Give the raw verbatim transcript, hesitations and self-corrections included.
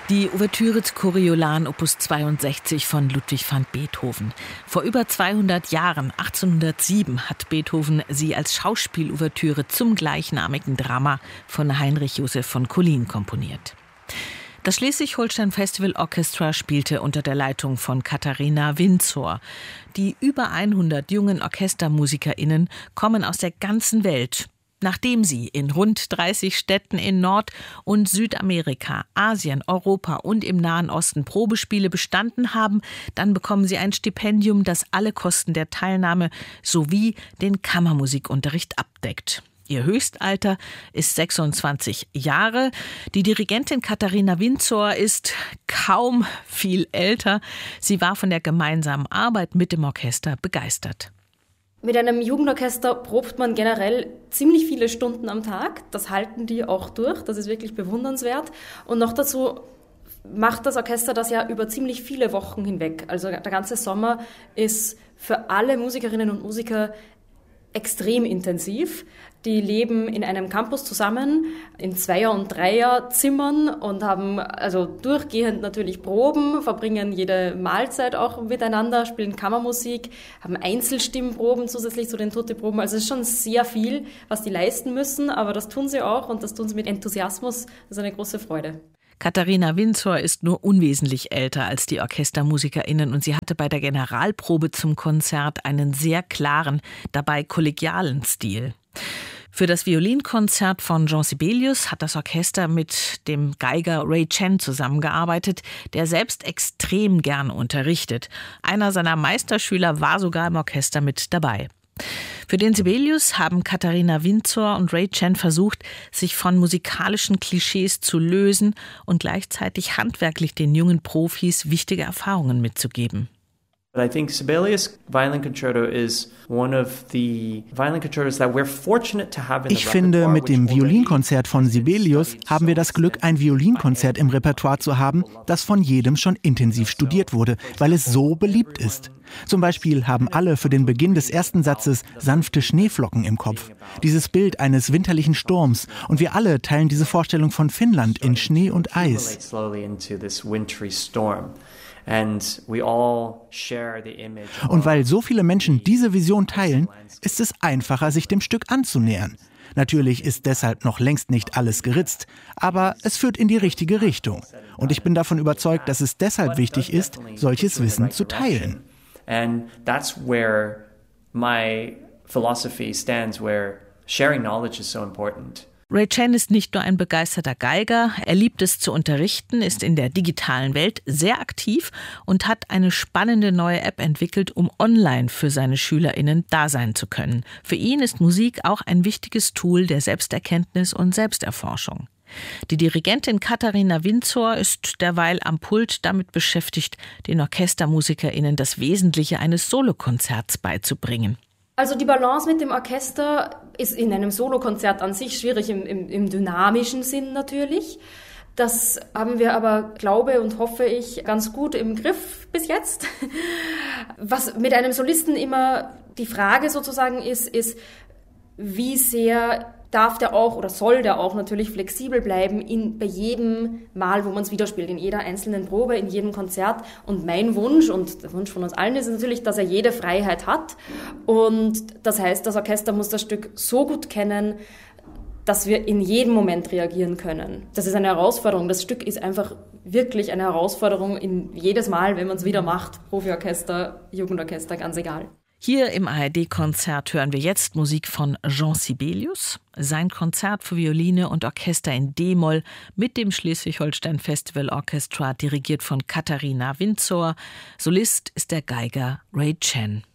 Die Ouvertüre Coriolan Opus zweiundsechzig von Ludwig van Beethoven. Vor über zweihundert Jahren, achtzehnhundertsieben, hat Beethoven sie als Schauspielouvertüre zum gleichnamigen Drama von Heinrich Joseph von Collin komponiert. Das Schleswig-Holstein Festival Orchestra spielte unter der Leitung von Katharina Winzor. Die über hundert jungen OrchestermusikerInnen kommen aus der ganzen Welt. Nachdem sie in rund dreißig Städten in Nord- und Südamerika, Asien, Europa und im Nahen Osten Probespiele bestanden haben, dann bekommen sie ein Stipendium, das alle Kosten der Teilnahme sowie den Kammermusikunterricht abdeckt. Ihr Höchstalter ist sechsundzwanzig Jahre. Die Dirigentin Katharina Winzor ist kaum viel älter. Sie war von der gemeinsamen Arbeit mit dem Orchester begeistert. Mit einem Jugendorchester probt man generell ziemlich viele Stunden am Tag. Das halten die auch durch. Das ist wirklich bewundernswert. Und noch dazu macht das Orchester das ja über ziemlich viele Wochen hinweg. Also der ganze Sommer ist für alle Musikerinnen und Musiker extrem intensiv. Die leben in einem Campus zusammen, in Zweier- und Dreierzimmern und haben also durchgehend natürlich Proben, verbringen jede Mahlzeit auch miteinander, spielen Kammermusik, haben Einzelstimmenproben zusätzlich zu den Tutti-Proben. Also es ist schon sehr viel, was die leisten müssen, aber das tun sie auch und das tun sie mit Enthusiasmus. Das ist eine große Freude. Katharina Winzor ist nur unwesentlich älter als die OrchestermusikerInnen und sie hatte bei der Generalprobe zum Konzert einen sehr klaren, dabei kollegialen Stil. Für das Violinkonzert von Jean Sibelius hat das Orchester mit dem Geiger Ray Chen zusammengearbeitet, der selbst extrem gern unterrichtet. Einer seiner Meisterschüler war sogar im Orchester mit dabei. Für den Sibelius haben Katharina Winzor und Ray Chen versucht, sich von musikalischen Klischees zu lösen und gleichzeitig handwerklich den jungen Profis wichtige Erfahrungen mitzugeben. But I think Sibelius Violin Concerto is one of the violin concertos that we're fortunate to have in the Ich finde, mit dem Violinkonzert von Sibelius haben wir das Glück, ein Violinkonzert im Repertoire zu haben, das von jedem schon intensiv studiert wurde, weil es so beliebt ist. Zum Beispiel haben alle für den Beginn des ersten Satzes sanfte Schneeflocken im Kopf. Dieses Bild eines winterlichen Sturms. Und wir alle teilen diese Vorstellung von Finnland in Schnee und Eis. Und weil so viele Menschen diese Vision teilen, ist es einfacher, sich dem Stück anzunähern. Natürlich ist deshalb noch längst nicht alles geritzt, aber es führt in die richtige Richtung. Und ich bin davon überzeugt, dass es deshalb wichtig ist, solches Wissen zu teilen. And that's where my philosophy stands, where sharing knowledge is so important. Ray Chen ist nicht nur ein begeisterter Geiger, er liebt es zu unterrichten, ist in der digitalen Welt sehr aktiv und hat eine spannende neue App entwickelt, um online für seine SchülerInnen da sein zu können. Für ihn ist Musik auch ein wichtiges Tool der Selbsterkenntnis und Selbsterforschung. Die Dirigentin Katharina Winzor ist derweil am Pult damit beschäftigt, den OrchestermusikerInnen das Wesentliche eines Solokonzerts beizubringen. Also die Balance mit dem Orchester ist in einem Solokonzert an sich schwierig, im, im, im dynamischen Sinn natürlich. Das haben wir aber, glaube und hoffe ich, ganz gut im Griff bis jetzt. Was mit einem Solisten immer die Frage sozusagen ist, ist, wie sehr darf der auch oder soll der auch natürlich flexibel bleiben in, bei jedem Mal, wo man es wieder spielt, in jeder einzelnen Probe, in jedem Konzert. Und mein Wunsch und der Wunsch von uns allen ist natürlich, dass er jede Freiheit hat. Und das heißt, das Orchester muss das Stück so gut kennen, dass wir in jedem Moment reagieren können. Das ist eine Herausforderung. Das Stück ist einfach wirklich eine Herausforderung in jedes Mal, wenn man es wieder macht. Profiorchester, Jugendorchester, ganz egal. Hier im A R D-Konzert hören wir jetzt Musik von Jean Sibelius. Sein Konzert für Violine und Orchester in D-Moll mit dem Schleswig-Holstein Festival Orchestra, dirigiert von Katharina Winzor. Solist ist der Geiger Ray Chen.